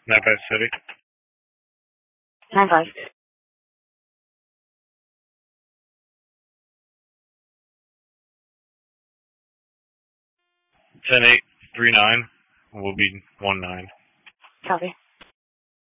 Napa City. 9-5. 10-8, 3-9 will be 1-9. Copy.